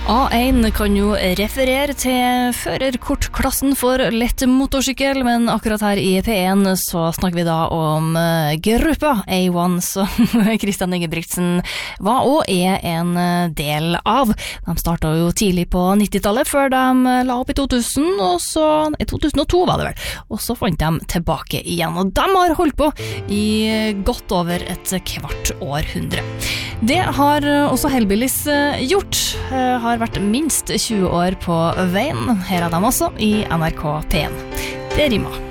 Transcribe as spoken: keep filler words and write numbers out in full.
A én kan jo referere til førerkortklassen for lett motorsykkel, men akkurat her i P én så snakker vi da om gruppa A én som Christian Ingebrigtsen var og er en del av. De startet jo tidlig på nittitallet før de la opp i to tusen, og så, i to tusen og to var det vel, og så fant de tilbake igjen, og de har holdt på i godt over et kvart århundre. Det har også Hellbillies gjort, har vært minst tjue år på veien. Her er de også i N R K P én. Det rimer.